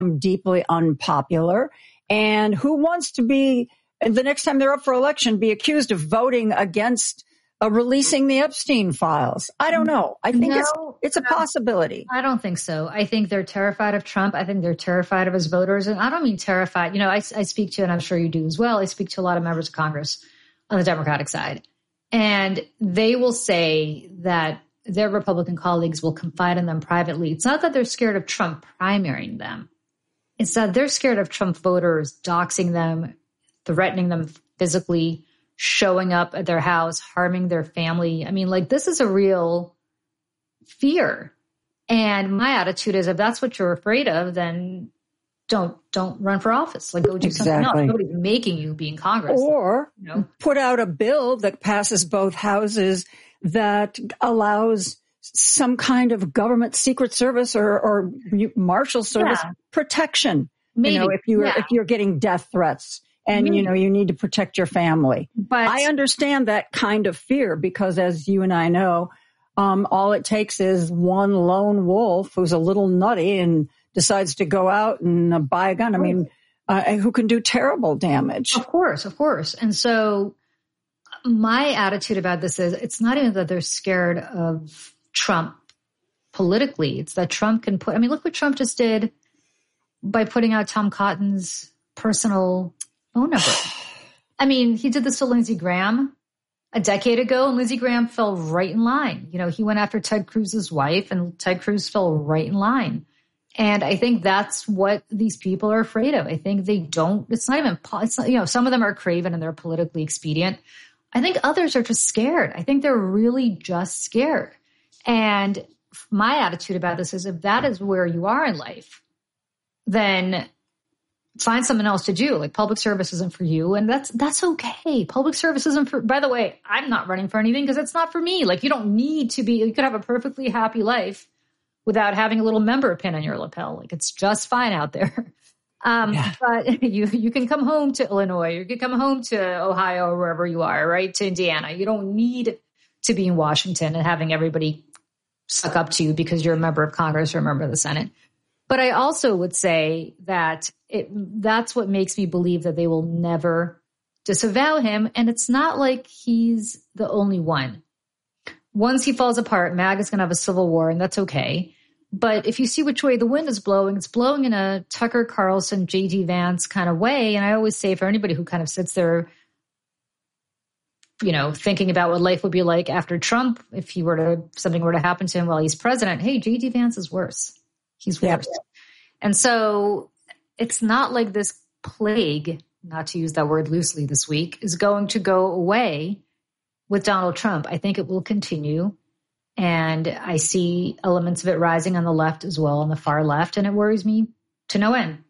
deeply unpopular. And who wants to be, the next time they're up for election, be accused of voting against releasing the Epstein files? I don't know. I think it's a possibility. I don't think so. I think they're terrified of Trump. I think they're terrified of his voters. And I don't mean terrified. I speak to, and I'm sure you do as well, I speak to a lot of members of Congress on the Democratic side. And they will say that their Republican colleagues will confide in them privately. It's not that they're scared of Trump primarying them. It's that they're scared of Trump voters doxing them, threatening them physically, showing up at their house, harming their family. I mean, this is a real fear. And my attitude is, if that's what you're afraid of, then don't run for office. Go do something else. Nobody's making you be in Congress. Or put out a bill that passes both houses that allows some kind of government secret service or marshal service protection. Maybe. If you're getting death threats and, you need to protect your family. But I understand that kind of fear because, as you and I know, all it takes is one lone wolf who's a little nutty and decides to go out and buy a gun. I mean, who can do terrible damage. Of course. And so my attitude about this is, it's not even that they're scared of Trump politically. It's that Trump can look what Trump just did by putting out Tom Cotton's personal phone number. He did this to Lindsey Graham a decade ago, and Lindsey Graham fell right in line. He went after Ted Cruz's wife, and Ted Cruz fell right in line. And I think that's what these people are afraid of. I think they don't, some of them are craven and they're politically expedient. I think others are just scared. I think they're really just scared. And my attitude about this is, if that is where you are in life, then find something else to do. Public service isn't for you, and that's okay. Public service isn't for, by the way, I'm not running for anything because it's not for me. You don't need to be, you could have a perfectly happy life without having a little member pin on your lapel. It's just fine out there. But you can come home to Illinois, you can come home to Ohio or wherever you are, right? To Indiana. You don't need to be in Washington and having everybody suck up to you because you're a member of Congress or a member of the Senate. But I also would say that that's what makes me believe that they will never disavow him. And it's not like he's the only one. Once he falls apart, MAGA's going to have a civil war, and that's okay. But if you see which way the wind is blowing, it's blowing in a Tucker Carlson, J.D. Vance kind of way. And I always say, for anybody who kind of sits there, thinking about what life would be like after Trump, if something were to happen to him while he's president, hey, J.D. Vance is worse. He's worse. And so it's not like this plague, not to use that word loosely this week, is going to go away with Donald Trump. I think it will continue. And I see elements of it rising on the left as well, on the far left, and it worries me to no end.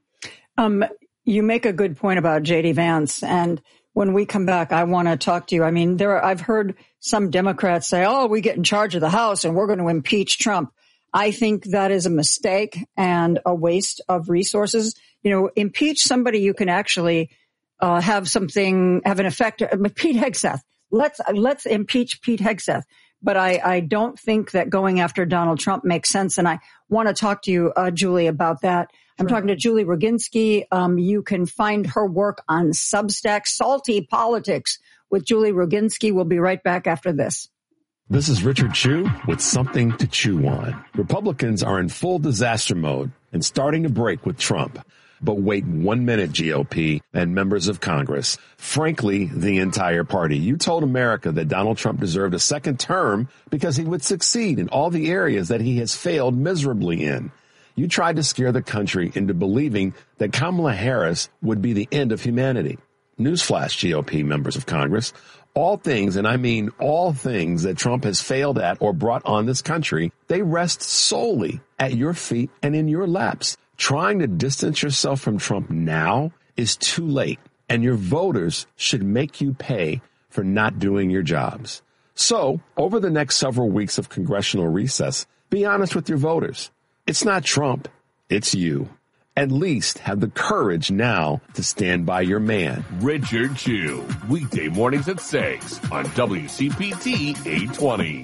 You make a good point about J.D. Vance, and when we come back, I want to talk to you. I've heard some Democrats say, we get in charge of the House and we're going to impeach Trump. I think that is a mistake and a waste of resources. Impeach somebody you can actually have an effect. Pete Hegseth. Let's impeach Pete Hegseth. But I don't think that going after Donald Trump makes sense. And I want to talk to you, Julie, about that. I'm talking to Julie Roginski. You can find her work on Substack, Salty Politics with Julie Roginski. We'll be right back after this. This is Richard Chew with something to chew on. Republicans are in full disaster mode and starting to break with Trump. But wait 1 minute, GOP and members of Congress. Frankly, the entire party. You told America that Donald Trump deserved a second term because he would succeed in all the areas that he has failed miserably in. You tried to scare the country into believing that Kamala Harris would be the end of humanity. Newsflash, GOP members of Congress. All things, and I mean all things that Trump has failed at or brought on this country, they rest solely at your feet and in your laps. Trying to distance yourself from Trump now is too late, and your voters should make you pay for not doing your jobs. So, over the next several weeks of congressional recess, be honest with your voters. It's not Trump, it's you. At least have the courage now to stand by your man. Richard Chew, weekday mornings at 6 on WCPT 820.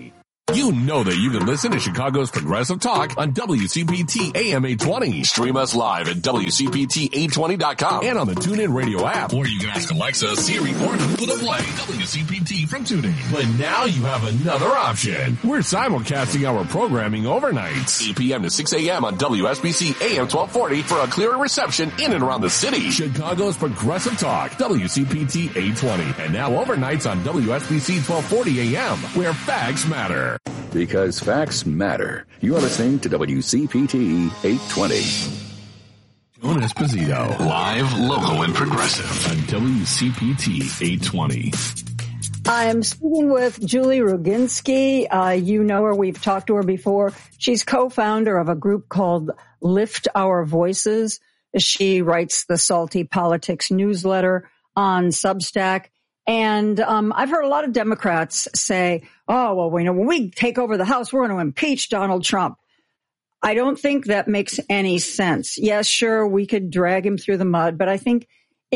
You know that you can listen to Chicago's Progressive Talk on WCPT AM 820. Stream us live at WCPT820.com and on the TuneIn Radio app. Or you can ask Alexa, Siri, or Google to play WCPT from TuneIn. But now you have another option. We're simulcasting our programming overnights. 8 p.m. to 6 a.m. on WSBC AM 1240 for a clearer reception in and around the city. Chicago's Progressive Talk, WCPT 820. And now overnights on WSBC 1240 AM, where facts matter. Because facts matter. You are listening to WCPT 820. Joan Esposito, live, local, and progressive on WCPT 820. I'm speaking with Julie Ruginski. You know her. We've talked to her before. She's co-founder of a group called Lift Our Voices. She writes the Salty Politics newsletter on Substack. And I've heard a lot of Democrats say, oh, well, when we take over the House, we're going to impeach Donald Trump. I don't think that makes any sense. Yes, sure, we could drag him through the mud, but I think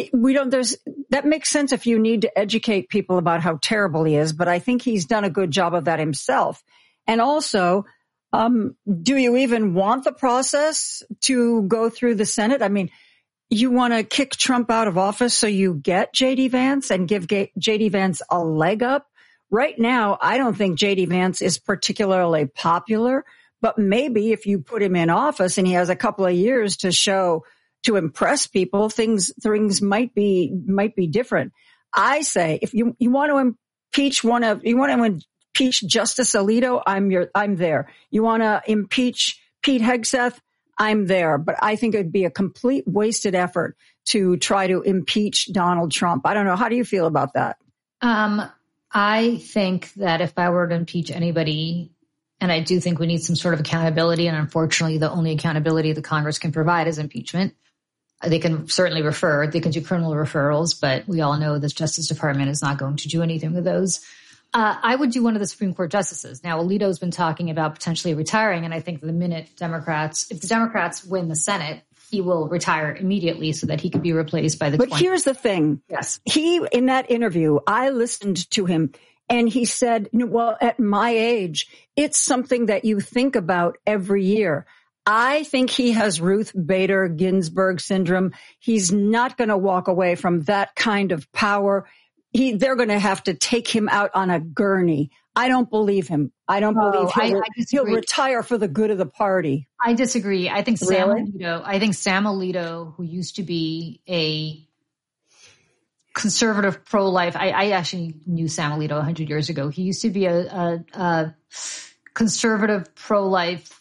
that makes sense if you need to educate people about how terrible he is. But I think he's done a good job of that himself. And also, do you even want the process to go through the Senate? I mean, you want to kick Trump out of office so you get J.D. Vance and give J.D. Vance a leg up? Right now, I don't think J.D. Vance is particularly popular, but maybe if you put him in office and he has a couple of years to impress people, things might be different. I say if you want to impeach Justice Alito, I'm there. You want to impeach Pete Hegseth, I'm there, but I think it'd be a complete wasted effort to try to impeach Donald Trump. I don't know. How do you feel about that? I think that if I were to impeach anybody, and I do think we need some sort of accountability, and unfortunately the only accountability the Congress can provide is impeachment. They can certainly they can do criminal referrals, but we all know the Justice Department is not going to do anything with those. I would do one of the Supreme Court justices. Now, Alito's been talking about potentially retiring, and I think if the Democrats win the Senate, he will retire immediately so that he could be replaced by the But here's the thing. Yes. In that interview, I listened to him, and he said, well, at my age, it's something that you think about every year. I think he has Ruth Bader Ginsburg syndrome. He's not going to walk away from that kind of power. They're going to have to take him out on a gurney. I don't believe him. I don't believe he'll retire for the good of the party. I disagree. I think Sam Alito, who used to be a conservative pro-life, I actually knew Sam Alito 100 years ago. He used to be a conservative pro-life,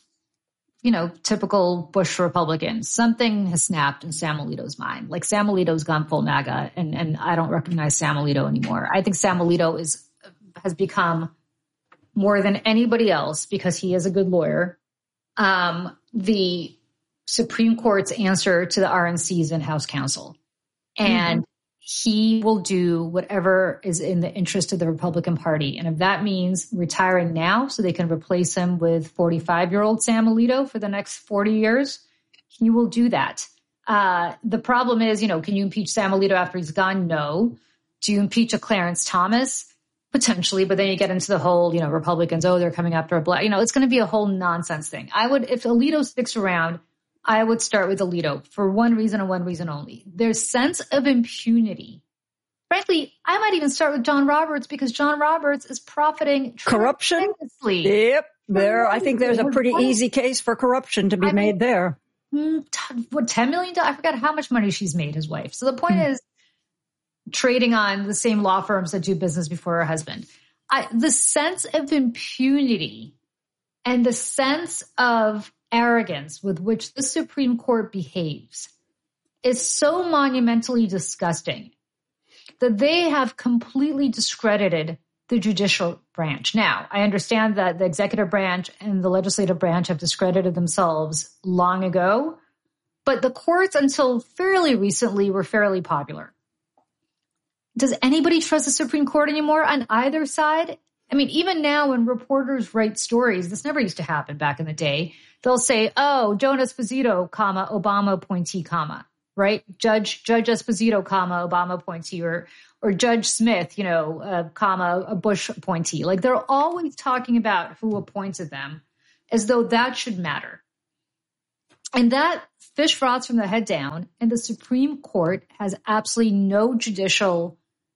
typical Bush Republican. Something has snapped in Sam Alito's mind. Like Sam Alito's gone full MAGA, and I don't recognize Sam Alito anymore. I think Sam Alito has become, more than anybody else, because he is a good lawyer, the Supreme Court's answer to the RNCs and House counsel. And he will do whatever is in the interest of the Republican Party. And if that means retiring now so they can replace him with 45-year-old Sam Alito for the next 40 years, he will do that. The problem is, can you impeach Sam Alito after he's gone? No. Do you impeach a Clarence Thomas? Potentially, but then you get into the whole, Republicans, they're coming after a black, it's going to be a whole nonsense thing. If Alito sticks around, I would start with Alito for one reason and one reason only. Their sense of impunity. Frankly, I might even start with John Roberts because John Roberts is profiting corruption. Yep. I think there's a pretty easy case for corruption to be made there. $10 million? I forgot how much money she's made, his wife. So the point is, trading on the same law firms that do business before her husband. The sense of impunity and the sense of arrogance with which the Supreme Court behaves is so monumentally disgusting that they have completely discredited the judicial branch. Now, I understand that the executive branch and the legislative branch have discredited themselves long ago, but the courts until fairly recently were fairly popular. Does anybody trust the Supreme Court anymore on either side? I mean, even now when reporters write stories, this never used to happen back in the day. They'll say, Joan Esposito, Obama appointee, right? Judge Esposito, Obama appointee, or Judge Smith, a Bush appointee. Like, they're always talking about who appointed them as though that should matter. And that fish rots from the head down, and the Supreme Court has absolutely no judicial,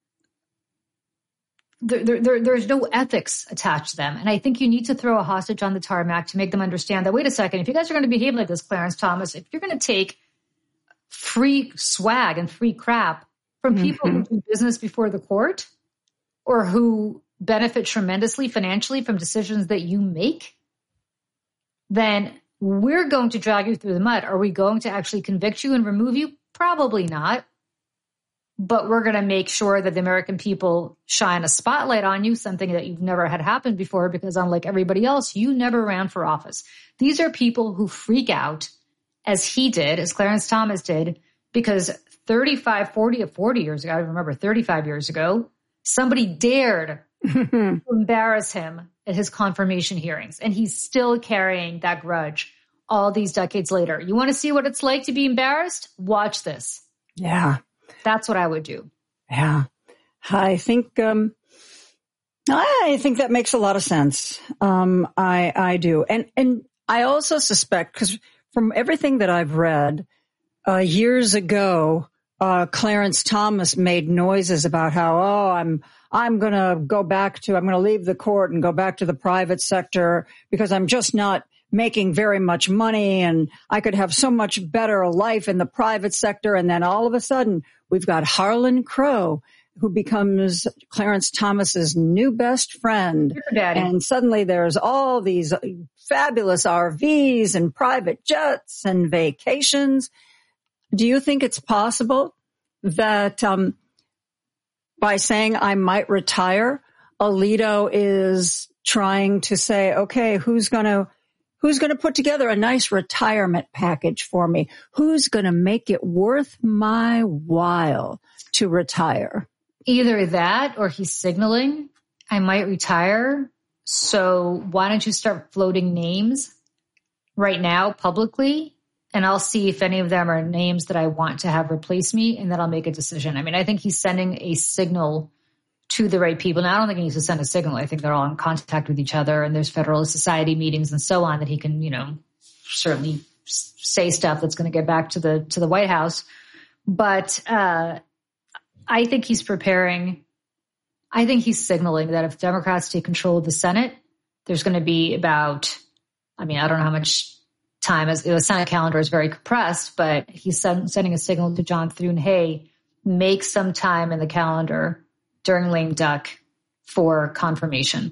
there's no ethics attached to them. And I think you need to throw a hostage on the tarmac to make them understand that, wait a second, if you guys are going to behave like this, Clarence Thomas, if you're going to take free swag and free crap from people who do business before the court or who benefit tremendously financially from decisions that you make, then we're going to drag you through the mud. Are we going to actually convict you and remove you? Probably not. But we're going to make sure that the American people shine a spotlight on you, something that you've never had happen before, because unlike everybody else, you never ran for office. These are people who freak out, as he did, as Clarence Thomas did, because 40 years ago, I remember 35 years ago, somebody dared to embarrass him at his confirmation hearings. And he's still carrying that grudge all these decades later. You want to see what it's like to be embarrassed? Watch this. Yeah. That's what I would do. Yeah. I think that makes a lot of sense. I do. And I also suspect, because from everything that I've read, years ago, Clarence Thomas made noises about how, I'm going to leave the court and go back to the private sector because I'm just not making very much money and I could have so much better life in the private sector. And then all of a sudden we've got Harlan Crow, who becomes Clarence Thomas's new best friend. And suddenly there's all these fabulous RVs and private jets and vacations. Do you think it's possible that by saying I might retire, Alito is trying to say, okay, who's going to put together a nice retirement package for me? Who's going to make it worth my while to retire? Either that or he's signaling, I might retire. So why don't you start floating names right now publicly? And I'll see if any of them are names that I want to have replace me, and then I'll make a decision. I mean, I think he's sending a signal to the right people. Now, I don't think he needs to send a signal. I think they're all in contact with each other, and there's Federalist Society meetings and so on that he can, certainly say stuff that's going to get back to the White House. But I think he's preparing. I think he's signaling that if Democrats take control of the Senate, there's going to be about, I don't know how much time, as the Senate calendar is very compressed, but he's sending a signal to John Thune, hey, make some time in the calendar during lame duck for confirmation.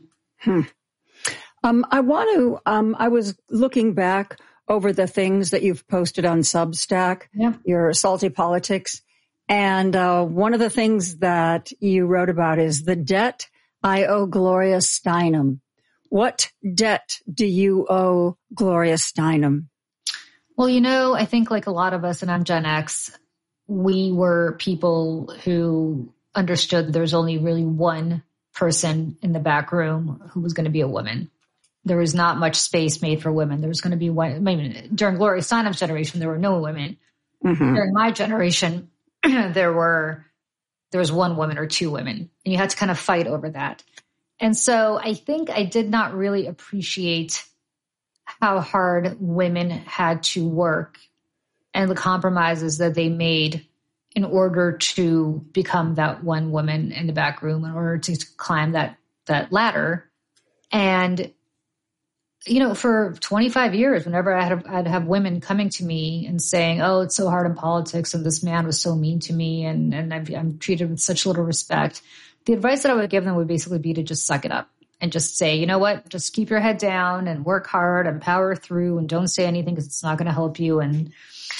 I was looking back over the things that you've posted on Substack, your Salty Politics. And one of the things that you wrote about is the debt I owe Gloria Steinem. What debt do you owe Gloria Steinem? Well, I think like a lot of us, and I'm Gen X, we were people who understood that there was only really one person in the back room who was going to be a woman. There was not much space made for women. There was going to be one. During Gloria Steinem's generation, there were no women. Mm-hmm. During my generation, there was one woman or two women, and you had to kind of fight over that. And so I think I did not really appreciate how hard women had to work and the compromises that they made in order to become that one woman in the back room, in order to climb that ladder. And, for 25 years, whenever I'd have women coming to me and saying, oh, it's so hard in politics and this man was so mean to me and I'm treated with such little respect, the advice that I would give them would basically be to just suck it up and just say, you know what, just keep your head down and work hard and power through and don't say anything because it's not going to help you. And,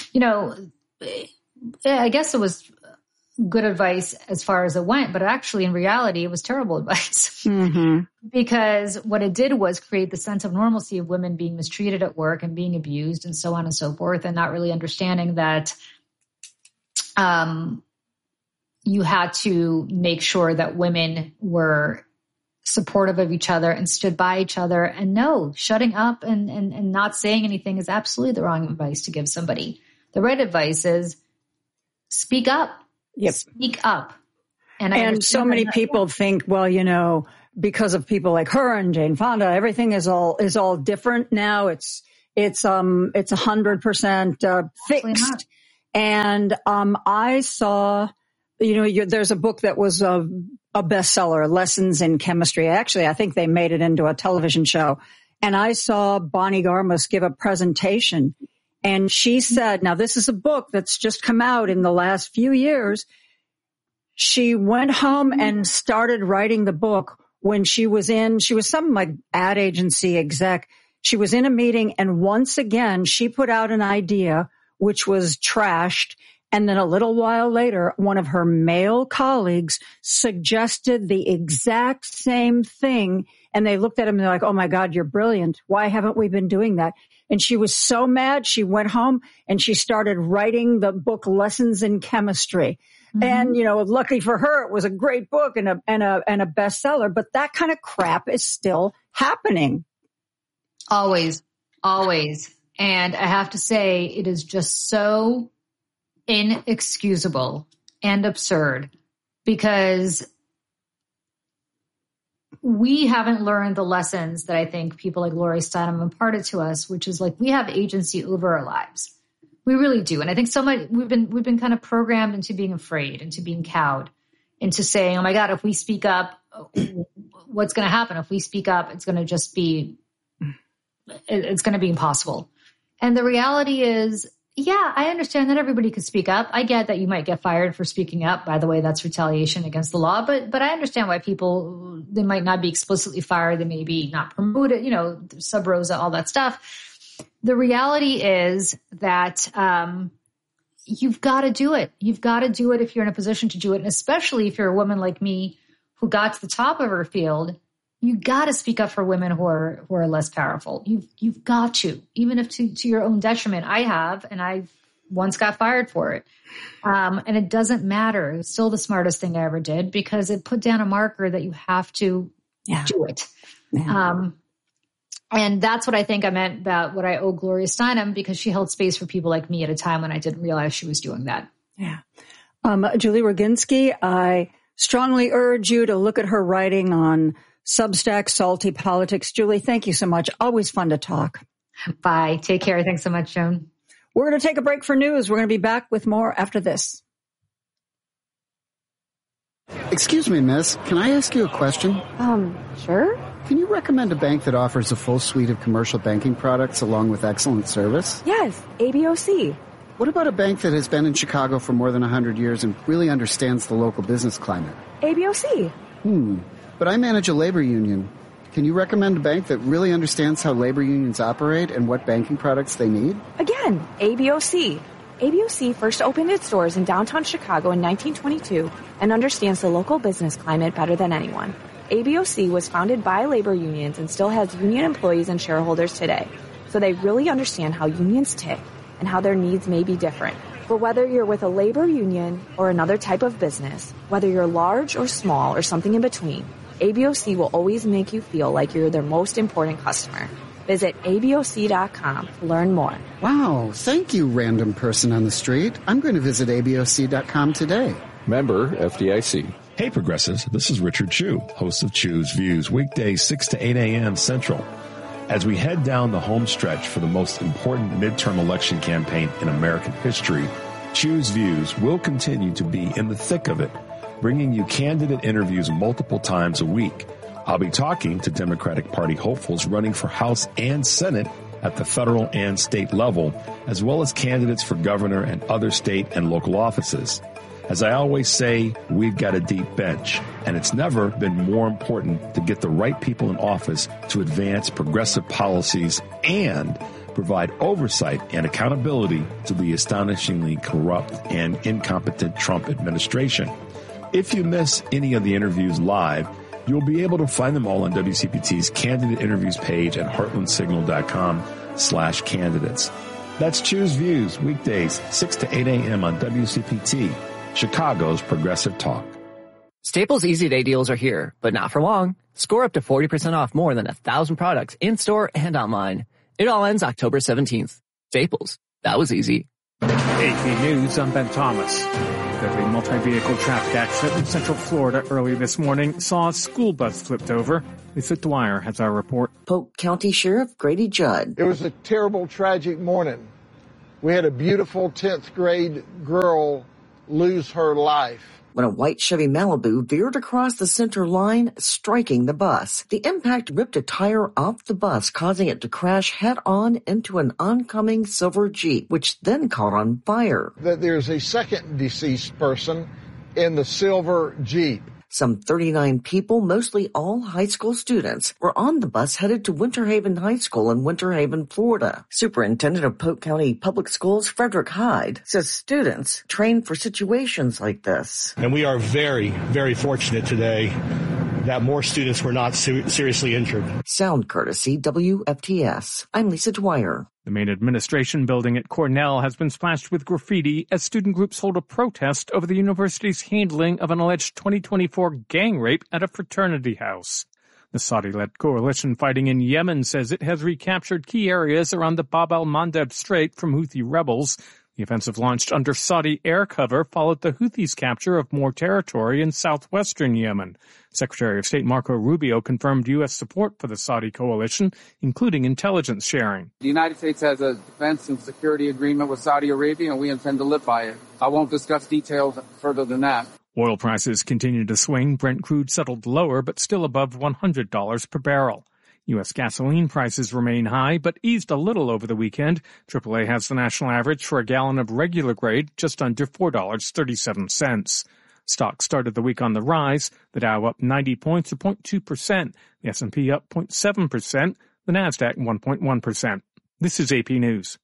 I guess it was good advice as far as it went, but actually in reality, it was terrible advice. Mm-hmm. Because what it did was create the sense of normalcy of women being mistreated at work and being abused and so on and so forth, and not really understanding that you had to make sure that women were supportive of each other and stood by each other. And no, shutting up and not saying anything is absolutely the wrong advice to give somebody. The right advice is speak up. Yep. Speak up. And so many people think, well, you know, because of people like her and Jane Fonda, everything is all different now. It's 100% fixed. And I saw, you know, there's a book that was a bestseller, Lessons in Chemistry. Actually, I think they made it into a television show. And I saw Bonnie Garmus give a presentation. And she said, now this is a book that's just come out in the last few years. She went home and started writing the book when she was some like ad agency exec. She was in a meeting, and once again, she put out an idea which was trashed. And then a little while later, one of her male colleagues suggested the exact same thing. And they looked at him and they're like, oh my God, you're brilliant. Why haven't we been doing that? And she was so mad. She went home and she started writing the book Lessons in Chemistry. Mm-hmm. And, you know, luckily for her, it was a great book and a bestseller, but that kind of crap is still happening. Always. And I have to say, it is just so inexcusable and absurd because we haven't learned the lessons that I think people like Gloria Steinem imparted to us, which is like we have agency over our lives. We really do. And I think so much we've been kind of programmed into being afraid, into being cowed, into saying, oh my God, if we speak up, what's going to happen? If we speak up, it's going to be impossible. And the reality is, yeah, I understand that everybody could speak up. I get that you might get fired for speaking up. By the way, that's retaliation against the law. But I understand why people, they might not be explicitly fired. They may be not promoted, you know, sub rosa, all that stuff. The reality is that you've got to do it. You've got to do it if you're in a position to do it. And especially if you're a woman like me who got to the top of her field, you got to speak up for women who are less powerful. You've got to, even if to your own detriment. I have, and I once got fired for it. And it doesn't matter. It's still the smartest thing I ever did because it put down a marker that you have to do it. Yeah. And that's what I think I meant about what I owe Gloria Steinem, because she held space for people like me at a time when I didn't realize she was doing that. Yeah. Julie Roginski, I strongly urge you to look at her writing on Substack, Salty Politics. Julie, thank you so much. Always fun to talk. Bye. Take care. Thanks so much, Joan. We're going to take a break for news. We're going to be back with more after this. Excuse me, miss. Can I ask you a question? Sure. Can you recommend a bank that offers a full suite of commercial banking products along with excellent service? Yes, ABOC. What about a bank that has been in Chicago for more than 100 years and really understands the local business climate? ABOC. But I manage a labor union. Can you recommend a bank that really understands how labor unions operate and what banking products they need? Again, ABOC. ABOC first opened its doors in downtown Chicago in 1922 and understands the local business climate better than anyone. ABOC was founded by labor unions and still has union employees and shareholders today. So they really understand how unions tick and how their needs may be different. For whether you're with a labor union or another type of business, whether you're large or small or something in between, ABOC will always make you feel like you're their most important customer. Visit ABOC.com to learn more. Wow, thank you, random person on the street. I'm going to visit ABOC.com today. Member FDIC. Hey, progressives, this is Richard Chu, host of Chu's Views, weekdays 6 to 8 a.m. Central. As we head down the home stretch for the most important midterm election campaign in American history, Chu's Views will continue to be in the thick of it, bringing you candidate interviews multiple times a week. I'll be talking to Democratic Party hopefuls running for House and Senate at the federal and state level, as well as candidates for governor and other state and local offices. As I always say, we've got a deep bench, and it's never been more important to get the right people in office to advance progressive policies and provide oversight and accountability to the astonishingly corrupt and incompetent Trump administration. If you miss any of the interviews live, you'll be able to find them all on WCPT's candidate interviews page at heartlandsignal.com/candidates. That's Choose Views, weekdays, 6 to 8 a.m. on WCPT, Chicago's Progressive Talk. Staples Easy Day deals are here, but not for long. Score up to 40% off more than 1,000 products in-store and online. It all ends October 17th. Staples. That was easy. AP News, I'm Ben Thomas. The multi-vehicle traffic accident in Central Florida early this morning saw a school bus flipped over. Lisa Dwyer has our report. Polk County Sheriff Grady Judd. It was a terrible, tragic morning. We had a beautiful 10th grade girl lose her life when a white Chevy Malibu veered across the center line, striking the bus. The impact ripped a tire off the bus, causing it to crash head-on into an oncoming silver Jeep, which then caught on fire. That there's a second deceased person in the silver Jeep. Some 39 people, mostly all high school students, were on the bus headed to Winter Haven High School in Winter Haven, Florida. Superintendent of Polk County Public Schools, Frederick Hyde, says students train for situations like this. And we are very, very fortunate today that more students were not seriously injured. Sound courtesy WFTS. I'm Lisa Dwyer. The main administration building at Cornell has been splashed with graffiti as student groups hold a protest over the university's handling of an alleged 2024 gang rape at a fraternity house. The Saudi-led coalition fighting in Yemen says it has recaptured key areas around the Bab al-Mandeb Strait from Houthi rebels. The offensive launched under Saudi air cover followed the Houthis' capture of more territory in southwestern Yemen. Secretary of State Marco Rubio confirmed U.S. support for the Saudi coalition, including intelligence sharing. The United States has a defense and security agreement with Saudi Arabia, and we intend to live by it. I won't discuss details further than that. Oil prices continue to swing. Brent crude settled lower, but still above $100 per barrel. U.S. gasoline prices remain high, but eased a little over the weekend. AAA has the national average for a gallon of regular grade just under $4.37. Stocks started the week on the rise. The Dow up 90 points or 0.2%. The S&P up 0.7%. The Nasdaq 1.1%. This is AP News.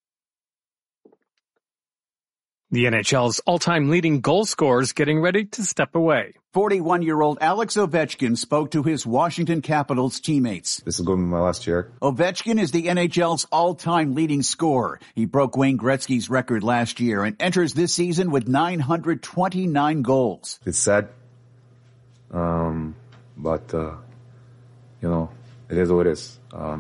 The NHL's all-time leading goal scorers getting ready to step away. 41-year-old Alex Ovechkin spoke to his Washington Capitals teammates. This is going to be my last year. Ovechkin is the NHL's all-time leading scorer. He broke Wayne Gretzky's record last year and enters this season with 929 goals. It's sad, but it is what it is.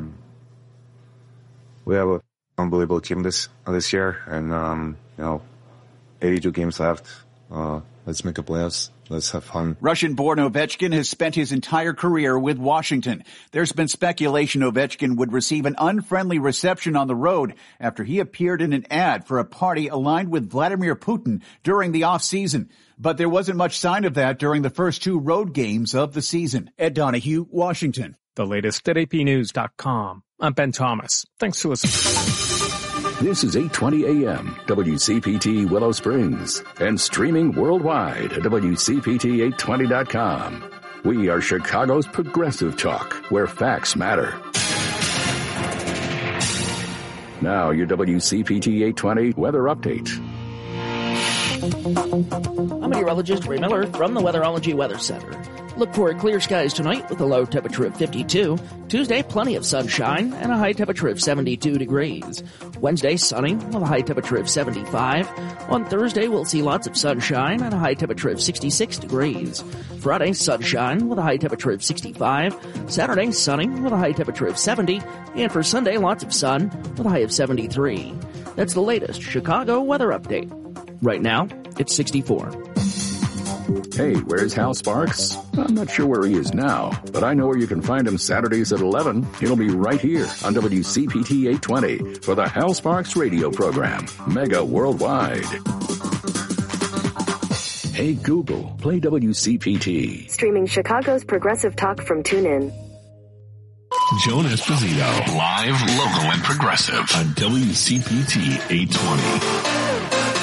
We have an unbelievable team this year, and 82 games left. Let's make a playoffs. Let's have fun. Russian-born Ovechkin has spent his entire career with Washington. There's been speculation Ovechkin would receive an unfriendly reception on the road after he appeared in an ad for a party aligned with Vladimir Putin during the off-season. But there wasn't much sign of that during the first two road games of the season. Ed Donahue, Washington. The latest at apnews.com. I'm Ben Thomas. Thanks for listening. This is 820 AM, WCPT Willow Springs, and streaming worldwide at WCPT820.com. We are Chicago's progressive talk, where facts matter. Now your WCPT 820 weather update. I'm meteorologist Ray Miller from the Weatherology Weather Center. Look for clear skies tonight with a low temperature of 52. Tuesday, plenty of sunshine and a high temperature of 72 degrees. Wednesday, sunny with a high temperature of 75. On Thursday, we'll see lots of sunshine and a high temperature of 66 degrees. Friday, sunshine with a high temperature of 65. Saturday, sunny with a high temperature of 70. And for Sunday, lots of sun with a high of 73. That's the latest Chicago weather update. Right now, it's 64. Hey, where's Hal Sparks? I'm not sure where he is now, but I know where you can find him Saturdays at 11. He'll be right here on WCPT 820 for the Hal Sparks radio program, Mega Worldwide. Hey, Google, play WCPT. Streaming Chicago's progressive talk from TuneIn. Joan Esposito, live, local, and progressive on WCPT 820.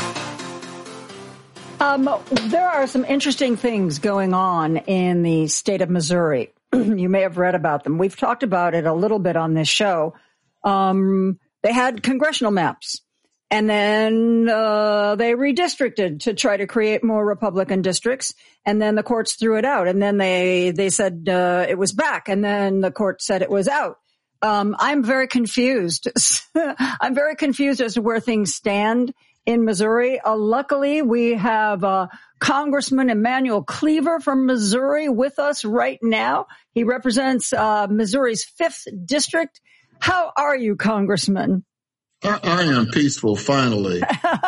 There are some interesting things going on in the state of Missouri. You may have read about them. We've talked about it a little bit on this show. They had congressional maps, and then they redistricted to try to create more Republican districts, and then the courts threw it out, and then they said it was back, and then the court said it was out. I'm very confused. I'm very confused as to where things stand in Missouri. Luckily, we have Congressman Emanuel Cleaver from Missouri with us right now. He represents Missouri's 5th district. How are you, Congressman? I am peaceful, finally.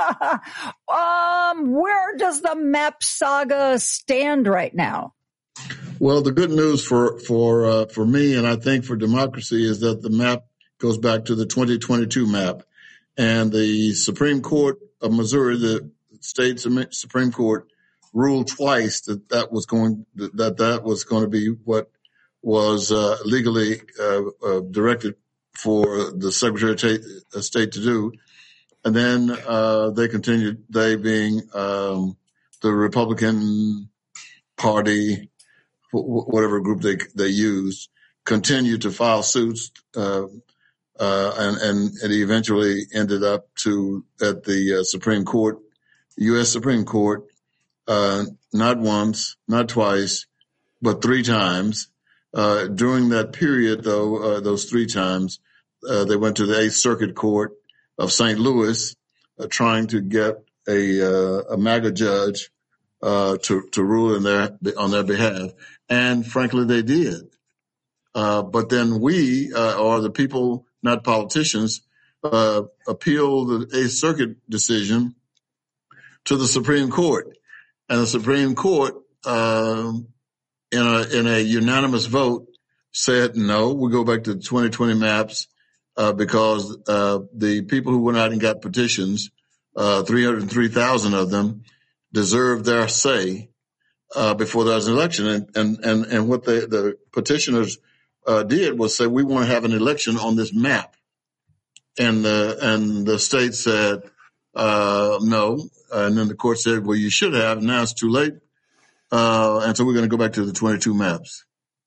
Where does the map saga stand right now? Well, the good news for me, and I think for democracy, is that the map goes back to the 2022 map, and the Supreme Court of Missouri, the state Supreme Court, ruled twice that was going to be what was legally directed for the Secretary of State to do. And then they continued, they being the Republican Party, whatever group they used, continued to file suits, and it eventually ended up at the Supreme Court, U.S. Supreme Court, not once, not twice, but 3 times. During that period, though, those 3 times, they went to the 8th Circuit Court of St. Louis, trying to get a MAGA judge to rule on their behalf, and frankly, they did. But then we, or the people, not politicians, appealed the 8th Circuit decision to the Supreme Court, and the Supreme Court, in a unanimous vote, said no. We go back to the 2020 maps because the people who went out and got petitions, 303,000 of them, deserved their say before there was an election. And what the petitioners did was say, we want to have an election on this map. And the state said no. And then the court said, well, you should have. Now it's too late. And so we're going to go back to the 22 maps.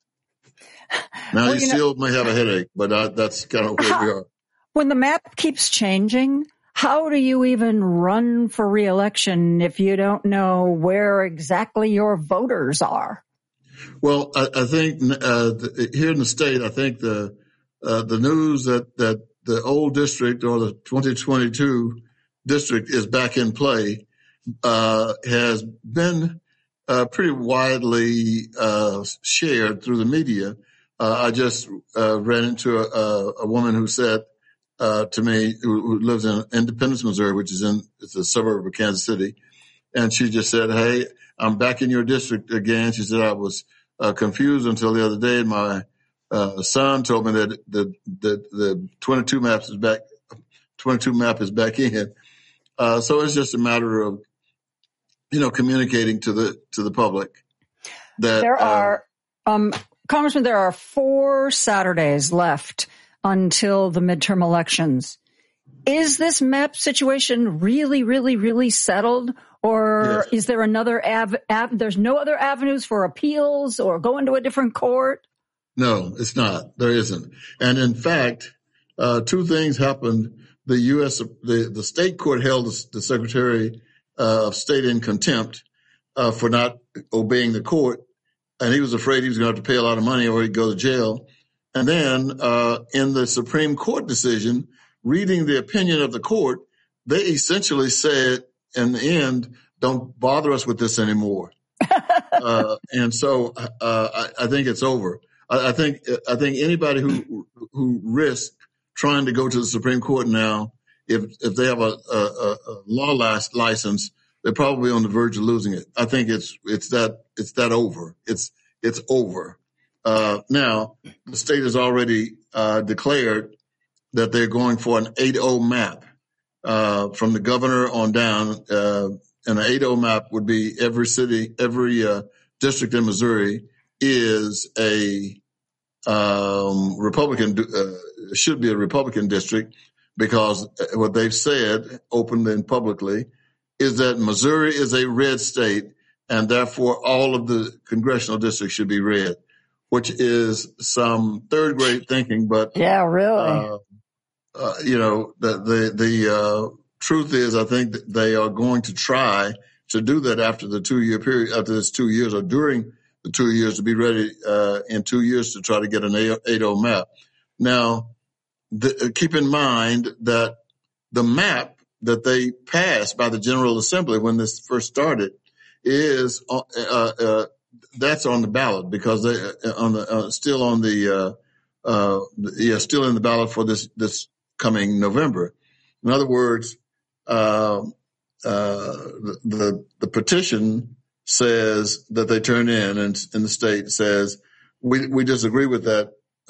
Now, you still may have a headache, but that's kind of where we are. When the map keeps changing, how do you even run for re-election if you don't know where exactly your voters are? Well, I think here in the state, I think the news that the old district or the 2022 district is back in play has been pretty widely shared through the media. I just ran into a woman who said to me, who lives in Independence, Missouri, which is it's a suburb of Kansas City, and she just said, "Hey, I'm back in your district again." She said, "I was confused until the other day, and my son told me that the 22 map is back. 22 map is back in." So it's just a matter of communicating to the public that there are. Congressman, there are 4 Saturdays left until the midterm elections. Is this map situation really, really, really settled? Or yes. Is there another there's no other avenues for appeals or going to a different court? No, it's not. There isn't. And in fact, 2 things happened. The state court held the Secretary of State in contempt for not obeying the court. And he was afraid he was going to have to pay a lot of money or he'd go to jail. And then in the Supreme Court decision, reading the opinion of the court, they essentially said in the end, don't bother us with this anymore. And so I think it's over. I think anybody who risks trying to go to the Supreme Court now, if they have a law license, they're probably on the verge of losing it. I think it's that over. It's over. Now the state has already declared that they're going for an 8-0 map from the governor on down. And an 8-0 map would be every city, every district in Missouri is a Republican, should be a Republican district, because what they've said openly and publicly is that Missouri is a red state, and therefore all of the congressional districts should be red, which is some third grade thinking. But yeah, really, the truth is, I think that they are going to try to do that after the 2-year period, after this 2 years, or during the 2 years, to be ready in 2 years to try to get an 8-0 map. Now, keep in mind that the map that they passed by the General Assembly when this first started is that's on the ballot, because they still in the ballot for this coming November. In other words, the petition says that they turn in the state says we disagree with that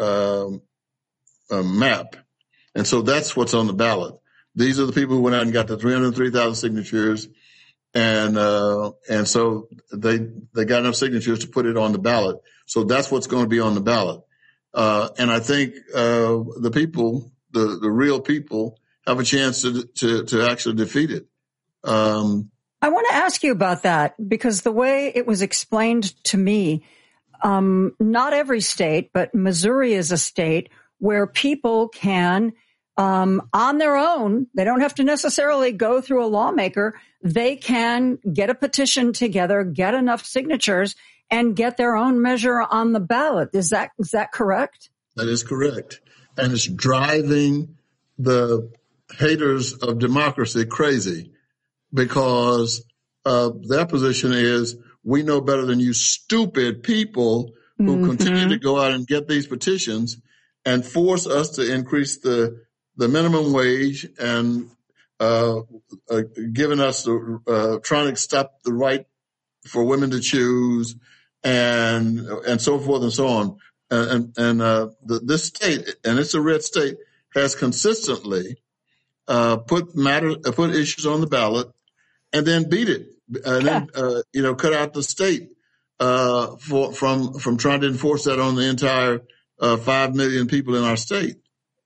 map, and so that's what's on the ballot. These are the people who went out and got the 303,000 signatures, and so they got enough signatures to put it on the ballot. So that's what's going to be on the ballot. And I think the people, the real people, have a chance to actually defeat it. I want to ask you about that, because the way it was explained to me, not every state, but Missouri is a state where people can, on their own, they don't have to necessarily go through a lawmaker. They can get a petition together, get enough signatures, and get their own measure on the ballot. Is that correct? That is correct. And it's driving the haters of democracy crazy, because their position is, we know better than you stupid people who continue to go out and get these petitions and force us to increase the minimum wage and giving us trying to stop the right for women to choose and so forth and so on. This state, and it's a red state, has consistently put issues on the ballot and then beat it, and then cut out the state from trying to enforce that on the entire 5 million people in our state.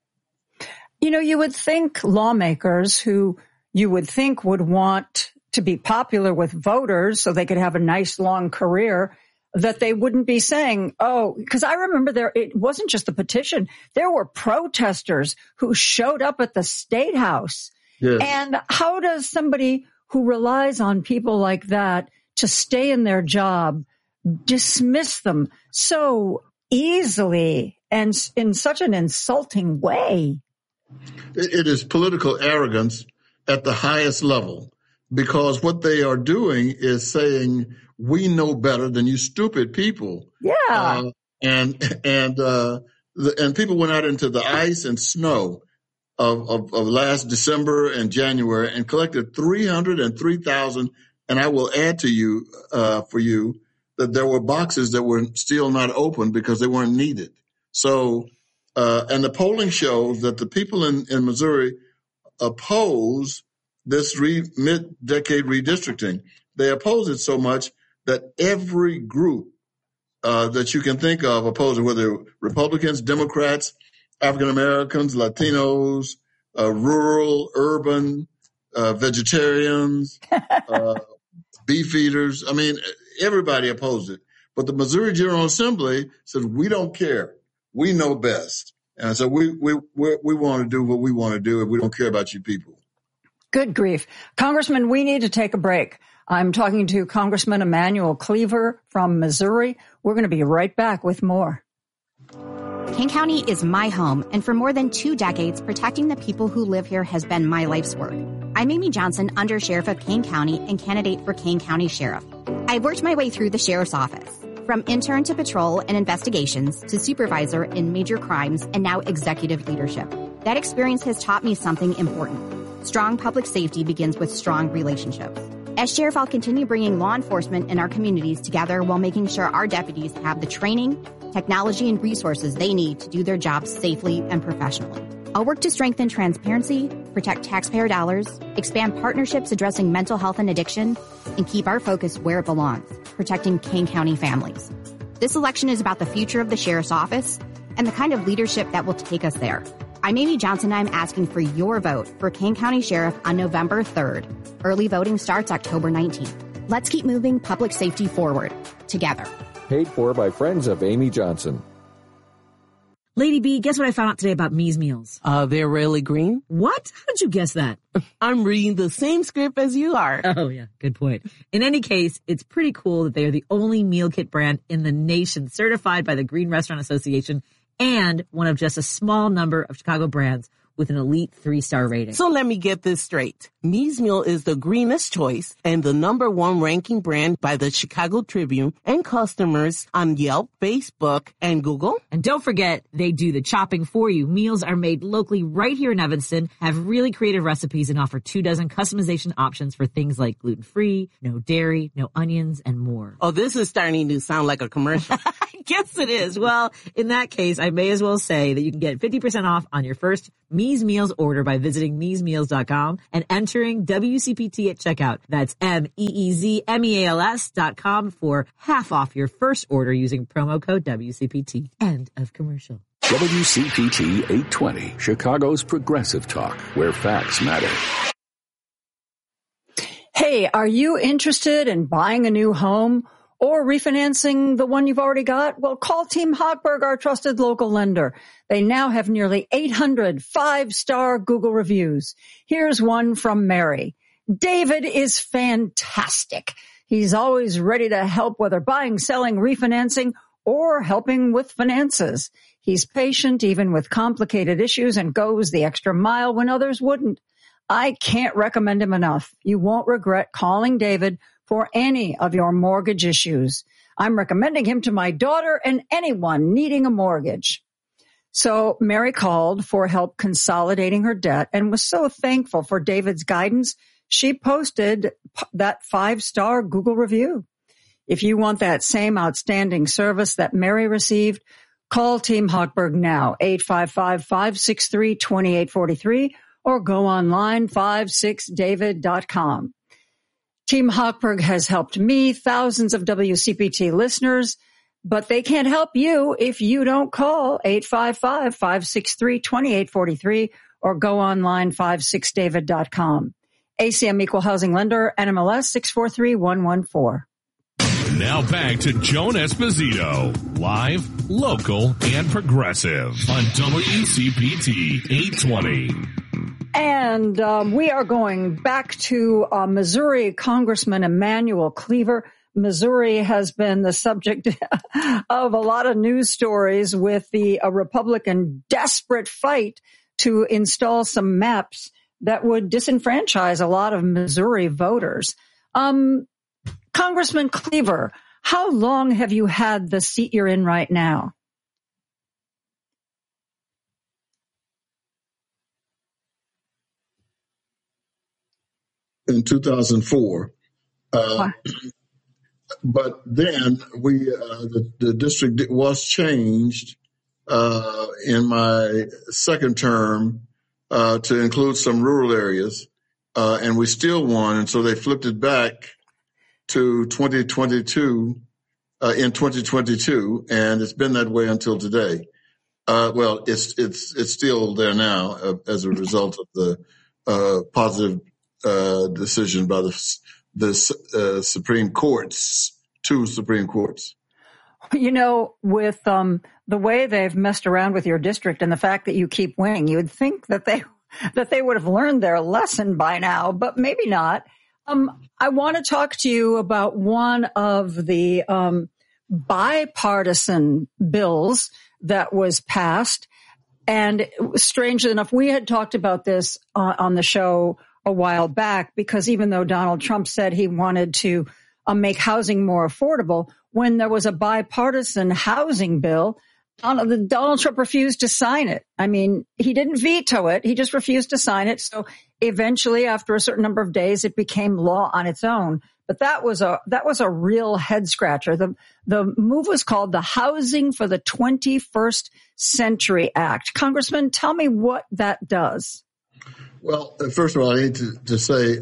You would think lawmakers who you would think would want to be popular with voters so they could have a nice long career, that they wouldn't be saying, because I remember it wasn't just the petition. There were protesters who showed up at the State House. Yes. And how does somebody who relies on people like that to stay in their job dismiss them so easily and in such an insulting way? It is political arrogance at the highest level, because what they are doing is saying, we know better than you stupid people. Yeah. And people went out into the ice and snow of last December and January and collected 303,000. And I will add to you, for you, that there were boxes that were still not open because they weren't needed. So, and the polling shows that the people in Missouri oppose this mid-decade redistricting. They oppose it so much that every group that you can think of oppose it, whether Republicans, Democrats, African Americans, Latinos, rural, urban, vegetarians, beef eaters. I mean, everybody opposed it. But the Missouri General Assembly said, we don't care. We know best. And so we want to do what we want to do, and we don't care about you people. Good grief. Congressman, we need to take a break. I'm talking to Congressman Emanuel Cleaver from Missouri. We're going to be right back with more. Kane County is my home, and for more than 2 decades, protecting the people who live here has been my life's work. I'm Amy Johnson, Undersheriff of Kane County and candidate for Kane County Sheriff. I've worked my way through the Sheriff's Office, from intern to patrol and investigations to supervisor in major crimes and now executive leadership. That experience has taught me something important. Strong public safety begins with strong relationships. As sheriff, I'll continue bringing law enforcement in our communities together while making sure our deputies have the training, technology, and resources they need to do their jobs safely and professionally. I'll work to strengthen transparency, protect taxpayer dollars, expand partnerships addressing mental health and addiction, and keep our focus where it belongs, protecting Kane County families. This election is about the future of the sheriff's office and the kind of leadership that will take us there. I'm Amy Johnson. I'm asking for your vote for Kane County Sheriff on November 3rd. Early voting starts October 19th. Let's keep moving public safety forward together. Paid for by friends of Amy Johnson. Lady B, guess what I found out today about Me's Meals? They're really green. What? How did you guess that? I'm reading the same script as you are. Oh, yeah. Good point. In any case, it's pretty cool that they are the only meal kit brand in the nation certified by the Green Restaurant Association and one of just a small number of Chicago brands with an elite 3-star rating. So let me get this straight. Me's Meal is the greenest choice and the #1 ranking brand by the Chicago Tribune and customers on Yelp, Facebook, and Google. And don't forget, they do the chopping for you. Meals are made locally right here in Evanston, have really creative recipes, and offer 24 customization options for things like gluten-free, no dairy, no onions, and more. Oh, this is starting to sound like a commercial. I guess it is. Well, in that case, I may as well say that you can get 50% off on your first Me's Meals order by visiting meesmeals.com and entering WCPT at checkout. That's MEEZMEALS.com for half off your first order using promo code WCPT. End of commercial. WCPT 820, Chicago's progressive talk, where facts matter. Hey, are you interested in buying a new home or refinancing the one you've already got? Well, call Team Hochberg, our trusted local lender. They now have nearly 800 5-star Google reviews. Here's one from Mary. David is fantastic. He's always ready to help, whether buying, selling, refinancing, or helping with finances. He's patient even with complicated issues and goes the extra mile when others wouldn't. I can't recommend him enough. You won't regret calling David for any of your mortgage issues. I'm recommending him to my daughter and anyone needing a mortgage. So Mary called for help consolidating her debt and was so thankful for David's guidance, she posted that 5-star Google review. If you want that same outstanding service that Mary received, call Team Hochberg now, 855-563-2843, or go online, 56david.com. Team Hochberg has helped me, thousands of WCPT listeners, but they can't help you if you don't call 855-563-2843 or go online, 56david.com. ACM Equal Housing Lender, NMLS 643114. Now back to Joan Esposito, live, local, and progressive on WCPT 820. And we are going back to Missouri Congressman Emanuel Cleaver. Missouri has been the subject of a lot of news stories with the Republican desperate fight to install some maps that would disenfranchise a lot of Missouri voters. Congressman Cleaver, how long have you had the seat you're in right now? In 2004. But then the district was changed in my second term to include some rural areas, and we still won. And so they flipped it back to 2022 in 2022, and it's been that way until today. Well, it's still there now as a result of the positive decision by the Supreme Courts, 2 Supreme Courts. You know, with the way they've messed around with your district and the fact that you keep winning, you would think that they would have learned their lesson by now, but maybe not. I want to talk to you about one of the bipartisan bills that was passed. And strangely enough, we had talked about this on the show a while back, because even though Donald Trump said he wanted to make housing more affordable, when there was a bipartisan housing bill, Donald Trump refused to sign it. I mean, he didn't veto it. He just refused to sign it. So eventually, after a certain number of days, it became law on its own. But that was a real head scratcher. The move was called the Housing for the 21st Century Act. Congressman, tell me what that does. Well, first of all, I need to say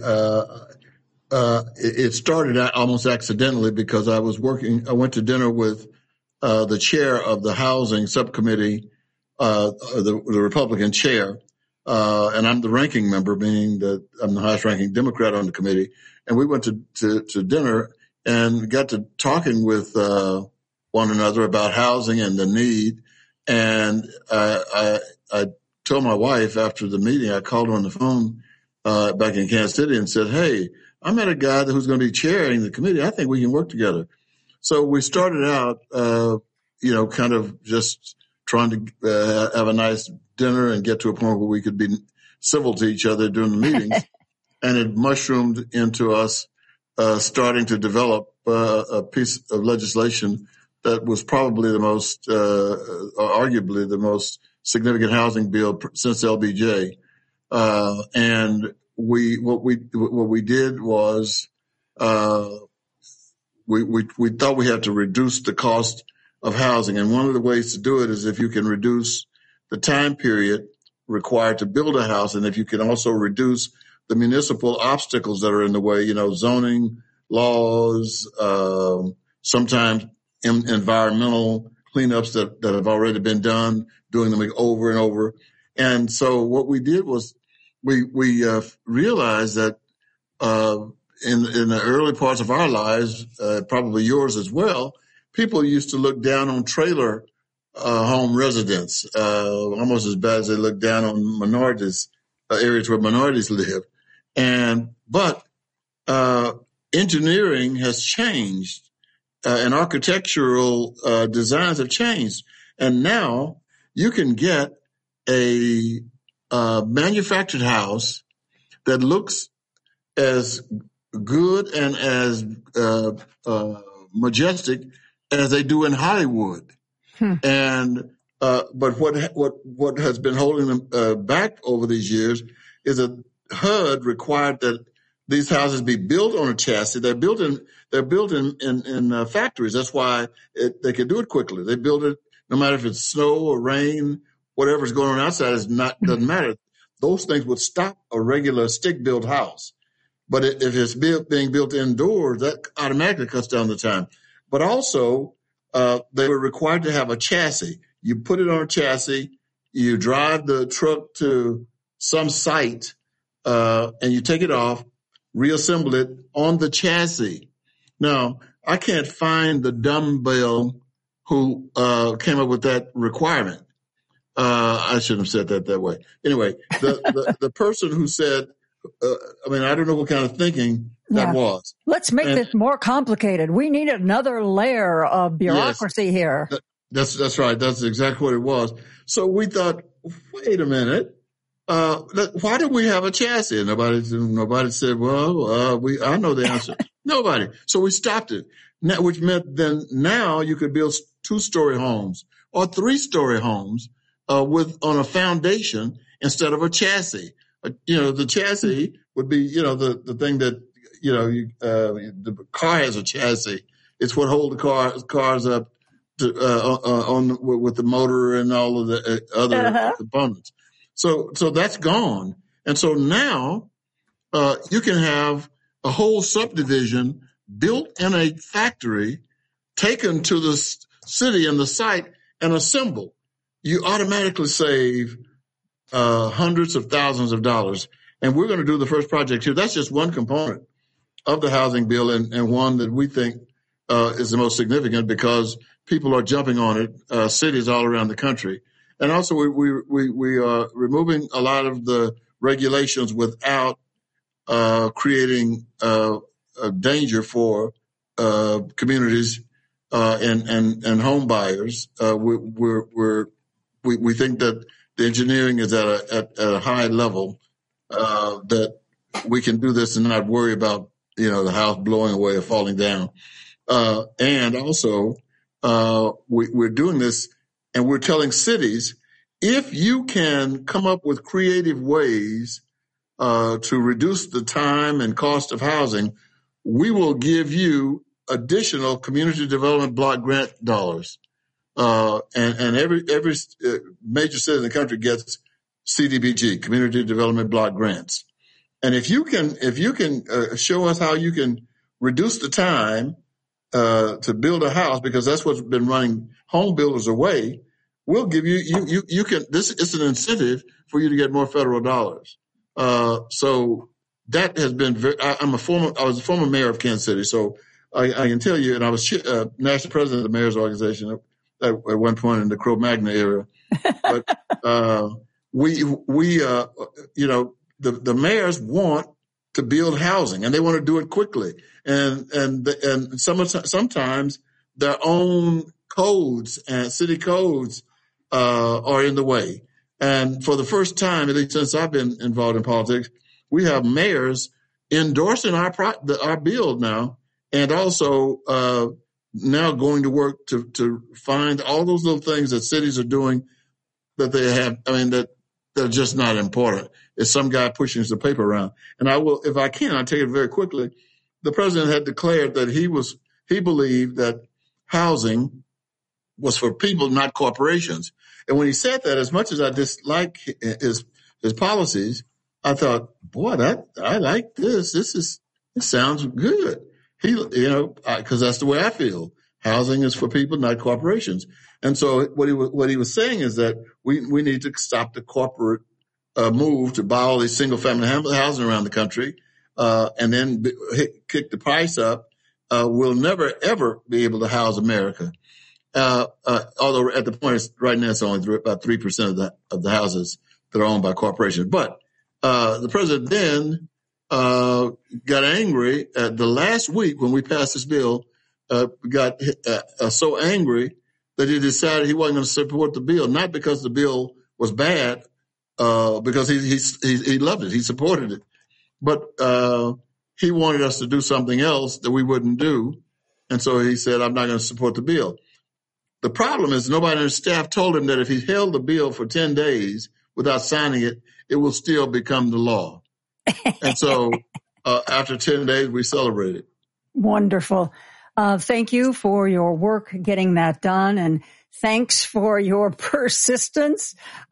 it started out almost accidentally because I went to dinner with the chair of the housing subcommittee, the Republican chair, and I'm the ranking member, meaning that I'm the highest ranking Democrat on the committee. And we went to dinner and got to talking with one another about housing and the need. And I told my wife after the meeting, I called her on the phone back in Kansas City and said, "Hey, I met a guy who's going to be chairing the committee. I think we can work together." So we started out, kind of just trying to have a nice dinner and get to a point where we could be civil to each other during the meetings. And it mushroomed into us starting to develop a piece of legislation that was probably the most, arguably the most significant housing bill since LBJ. And what we did was, we thought we had to reduce the cost of housing. And one of the ways to do it is if you can reduce the time period required to build a house, and if you can also reduce the municipal obstacles that are in the way, zoning laws, sometimes environmental cleanups that have already been done, doing them over and over. And so what we did was we realized that in the early parts of our lives, probably yours as well, people used to look down on trailer home residents, almost as bad as they look down on minorities, areas where minorities live. But engineering has changed, and architectural designs have changed. And now you can get a manufactured house that looks as good and as majestic as they do in Hollywood. And but what has been holding them back over these years is a HUD required that these houses be built on a chassis. They're built in factories. That's why they can do it quickly. They build it no matter if it's snow or rain, whatever's going on outside doesn't matter. Those things would stop a regular stick-built house. But if it's being built indoors, that automatically cuts down the time. But also, they were required to have a chassis. You put it on a chassis, you drive the truck to some site, and you take it off, reassemble it on the chassis. Now, I can't find the dumbbell who came up with that requirement. I shouldn't have said that way. Anyway, the person who said, I don't know what kind of thinking that was. Let's make this more complicated. We need another layer of bureaucracy here. That's right. That's exactly what it was. So we thought, wait a minute. Why do we have a chassis? Nobody said, I know the answer. Nobody. So we stopped it, which meant then now you could build 2-story homes or 3-story homes on a foundation instead of a chassis. The chassis would be, the thing that, the car has a chassis. It's what holds the cars up to, with the motor and all of the other components. So that's gone. And so now, you can have a whole subdivision built in a factory, taken to the city and the site and assembled. You automatically save hundreds of thousands of dollars. And we're going to do the first project here. That's just one component of the housing bill, and one that we think is the most significant because people are jumping on it, cities all around the country. And also we are removing a lot of the regulations without creating a danger for communities and home buyers. We think that the engineering is at a high level, that we can do this and not worry about, the house blowing away or falling down. And also, we're doing this and we're telling cities, if you can come up with creative ways, to reduce the time and cost of housing, we will give you additional community development block grant dollars. And every major city in the country gets CDBG, Community Development Block Grants. And if you can show us how you can reduce the time to build a house, because that's what's been running home builders away, we'll give you can. This is an incentive for you to get more federal dollars. So that has been I was a former mayor of Kansas City, so I can tell you, and I was national president of the mayor's organization at one point in the Cro-Magnon era. But the mayors want to build housing, and they want to do it quickly. And sometimes their own codes and city codes are in the way. And for the first time, at least since I've been involved in politics, we have mayors endorsing our bill now, and also now going to work to find all those little things that cities are doing that they have, that they're just not important. It's some guy pushing the paper around. And I will, if I can, I'll take it very quickly. The president had declared that he believed that housing was for people, not corporations. And when he said that, as much as I dislike his policies, I thought, boy, I like this. It sounds good. Because that's the way I feel. Housing is for people, not corporations. And so what he was saying is that we need to stop the corporate move to buy all these single family housing around the country, and then kick the price up. We'll never ever be able to house America. Although at the point right now it's only about 3% of the houses that are owned by corporations. But the president then got angry the last week when we passed this bill. Got so angry that he decided he wasn't going to support the bill, not because the bill was bad, because he loved it, he supported it, but he wanted us to do something else that we wouldn't do, and so he said, "I'm not going to support the bill." The problem is nobody on his staff told him that if he held the bill for 10 days without signing it, it will still become the law. And so after 10 days, we celebrated. Wonderful. Thank you for your work getting that done, and thanks for your persistence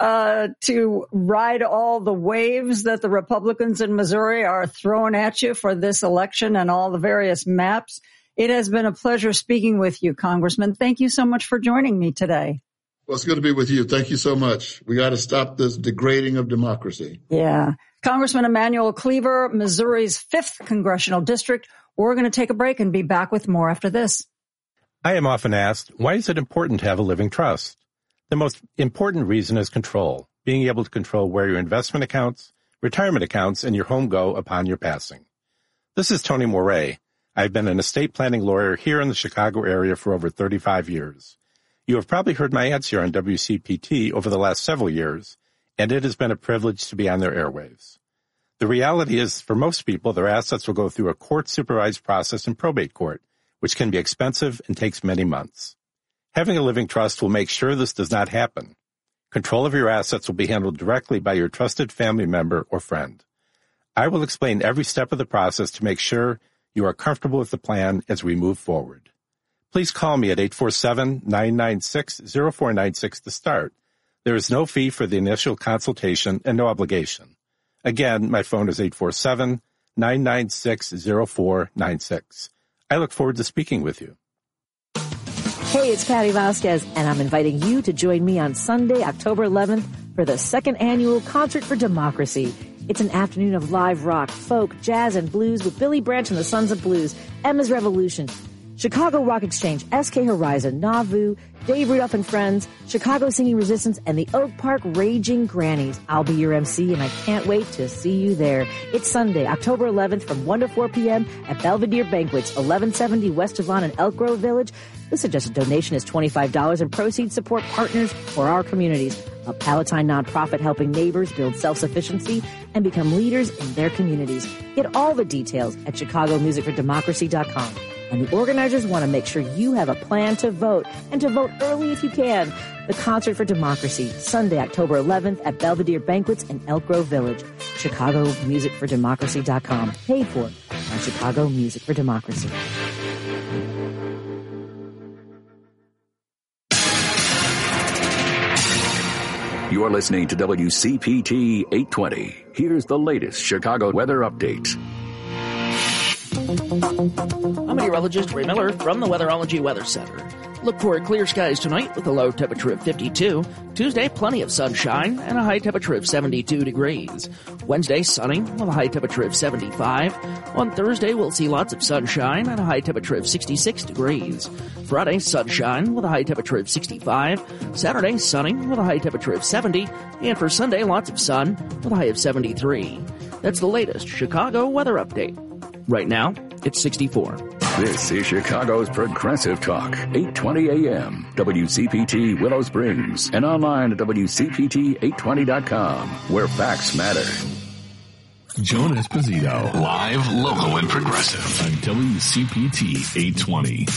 to ride all the waves that the Republicans in Missouri are throwing at you for this election and all the various maps. It has been a pleasure speaking with you, Congressman. Thank you so much for joining me today. Well, it's good to be with you. Thank you so much. We got to stop this degrading of democracy. Yeah. Congressman Emanuel Cleaver, Missouri's 5th Congressional District. We're going to take a break and be back with more after this. I am often asked, why is it important to have a living trust? The most important reason is control, being able to control where your investment accounts, retirement accounts, and your home go upon your passing. This is Tony Moret. I've been an estate planning lawyer here in the Chicago area for over 35 years. You have probably heard my ads here on WCPT over the last several years, and it has been a privilege to be on their airwaves. The reality is, for most people, their assets will go through a court-supervised process in probate court, which can be expensive and takes many months. Having a living trust will make sure this does not happen. Control of your assets will be handled directly by your trusted family member or friend. I will explain every step of the process to make sure you are comfortable with the plan as we move forward. Please call me at 847-996-0496 to start. There is no fee for the initial consultation and no obligation. Again, my phone is 847-996-0496. I look forward to speaking with you. Hey, it's Patty Vasquez, and I'm inviting you to join me on Sunday, October 11th for the 2nd annual Concert for Democracy. It's an afternoon of live rock, folk, jazz, and blues with Billy Branch and the Sons of Blues, Emma's Revolution, Chicago Rock Exchange, SK Horizon, Nauvoo, Dave Rudolph and Friends, Chicago Singing Resistance, and the Oak Park Raging Grannies. I'll be your MC, and I can't wait to see you there. It's Sunday, October 11th from 1 to 4 p.m. at Belvedere Banquets, 1170 West Devon in Elk Grove Village. The suggested donation is $25, and proceeds support partners for our communities. A Palatine nonprofit helping neighbors build self-sufficiency and become leaders in their communities. Get all the details at chicagomusicfordemocracy.com. And the organizers want to make sure you have a plan to vote, and to vote early if you can. The Concert for Democracy, Sunday, October 11th at Belvedere Banquets in Elk Grove Village. chicagomusicfordemocracy.com. Paid for by Chicago Music for Democracy. You're listening to WCPT 820. Here's the latest Chicago weather update. I'm meteorologist Ray Miller from the Weatherology Weather Center. Look for clear skies tonight with a low temperature of 52. Tuesday, plenty of sunshine and a high temperature of 72 degrees. Wednesday, sunny with a high temperature of 75. On Thursday, we'll see lots of sunshine and a high temperature of 66 degrees. Friday, sunshine with a high temperature of 65. Saturday, sunny with a high temperature of 70. And for Sunday, lots of sun with a high of 73. That's the latest Chicago weather update. Right now, it's 64. This is Chicago's Progressive Talk, 820 AM, WCPT Willow Springs, and online at WCPT820.com, where facts matter. Joan Esposito, live, local, and progressive on WCPT 820.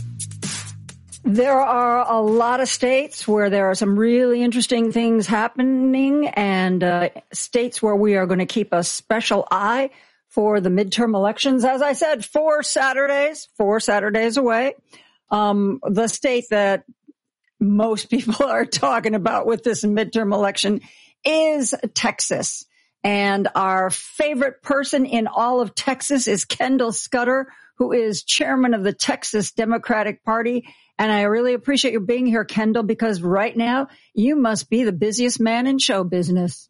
There are a lot of states where there are some really interesting things happening, and states where we are going to keep a special eye for the midterm elections. As I said, 4 Saturdays away. The state that most people are talking about with this midterm election is Texas. And our favorite person in all of Texas is Kendall Scudder, who is chairman of the Texas Democratic Party. And I really appreciate you being here, Kendall, because right now you must be the busiest man in show business.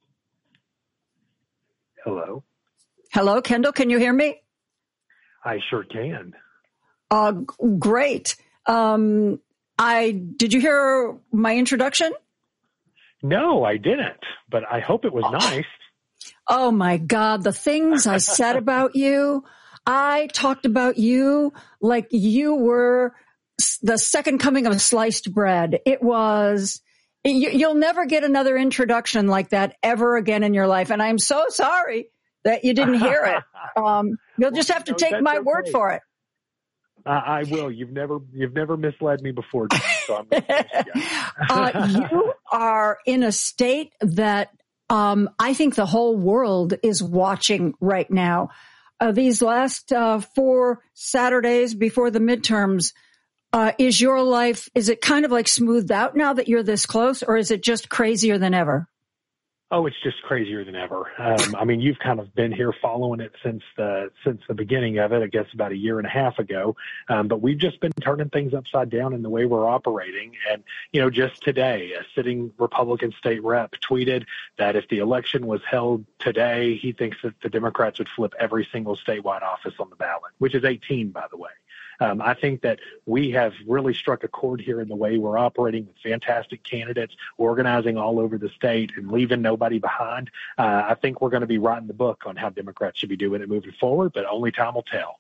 Hello. Hello, Kendall. Can you hear me? I sure can. Great. Did you hear my introduction? No, I didn't, but I hope it was nice. Oh my God. The things I said about you, I talked about you like you were the second coming of sliced bread. It was, you'll never get another introduction like that ever again in your life. And I'm so sorry that you didn't hear it. You'll just have to take my word for it. I will. You've never misled me before, so I'm you are in a state that I think the whole world is watching right now. These last 4 Saturdays before the midterms, is your life, is it kind of like smoothed out now that you're this close, or is it just crazier than ever? Oh, it's just crazier than ever. I mean, you've kind of been here following it since the beginning of it, I guess about a year and a half ago. But we've just been turning things upside down in the way we're operating. And, just today, a sitting Republican state rep tweeted that if the election was held today, he thinks that the Democrats would flip every single statewide office on the ballot, which is 18, by the way. I think that we have really struck a chord here in the way we're operating with fantastic candidates, organizing all over the state and leaving nobody behind. I think we're going to be writing the book on how Democrats should be doing it moving forward, but only time will tell.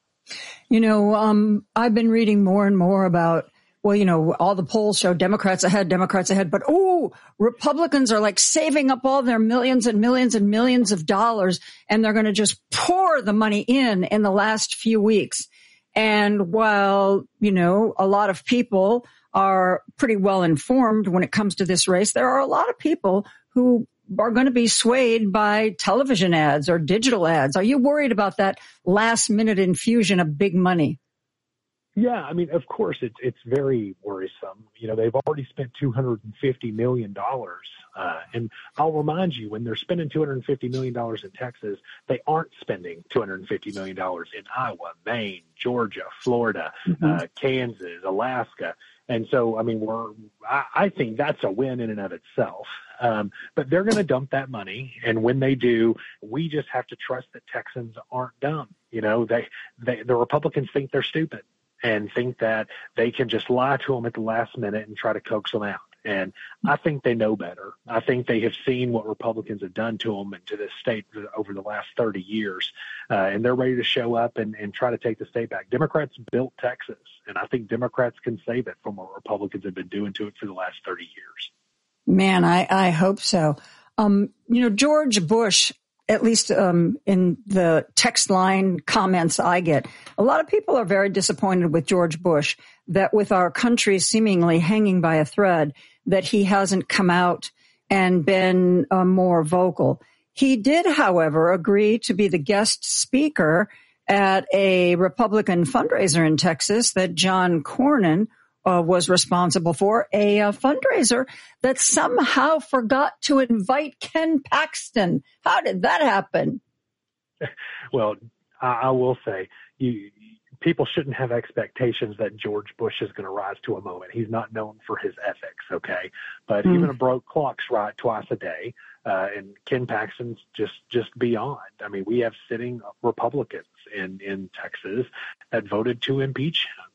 I've been reading more and more about, all the polls show Democrats ahead, but Republicans are like saving up all their millions and millions and millions of dollars, and they're going to just pour the money in the last few weeks. And while, a lot of people are pretty well informed when it comes to this race, there are a lot of people who are going to be swayed by television ads or digital ads. Are you worried about that last minute infusion of big money? Yeah, I mean, of course, it's very worrisome. They've already spent $250 million. And I'll remind you, when they're spending $250 million in Texas, they aren't spending $250 million in Iowa, Maine, Georgia, Florida, Kansas, Alaska. And so, I mean, I think that's a win in and of itself. But they're going to dump that money. And when they do, we just have to trust that Texans aren't dumb. The Republicans think they're stupid and think that they can just lie to them at the last minute and try to coax them out. And I think they know better. I think they have seen what Republicans have done to them and to this state over the last 30 years. And they're ready to show up and try to take the state back. Democrats built Texas, and I think Democrats can save it from what Republicans have been doing to it for the last 30 years. Man, I hope so. George Bush, at least in the text line comments I get, a lot of people are very disappointed with George Bush, that with our country seemingly hanging by a thread, that he hasn't come out and been more vocal. He did, however, agree to be the guest speaker at a Republican fundraiser in Texas that John Cornyn was responsible for, a fundraiser that somehow forgot to invite Ken Paxton. How did that happen? Well, I will say, people shouldn't have expectations that George Bush is going to rise to a moment. He's not known for his ethics, okay? But even a broke clock's right twice a day, and Ken Paxton's just beyond. I mean, we have sitting Republicans in Texas that voted to impeach him.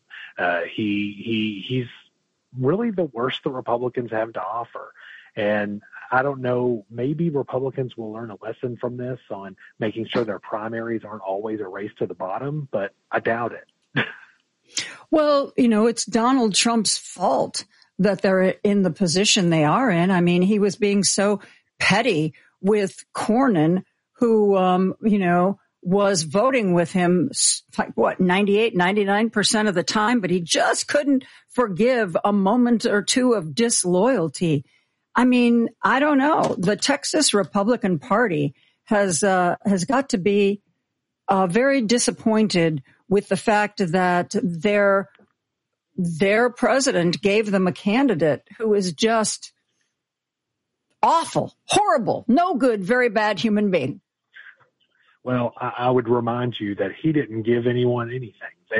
He's really the worst the Republicans have to offer. And I don't know, maybe Republicans will learn a lesson from this on making sure their primaries aren't always a race to the bottom, but I doubt it. Well, it's Donald Trump's fault that they're in the position they are in. I mean, he was being so petty with Cornyn, who, was voting with him, 98, 99% of the time, but he just couldn't forgive a moment or two of disloyalty. I mean, I don't know. The Texas Republican Party has got to be very disappointed with the fact that their president gave them a candidate who is just awful, horrible, no good, very bad human being. Well, I would remind you that he didn't give anyone anything.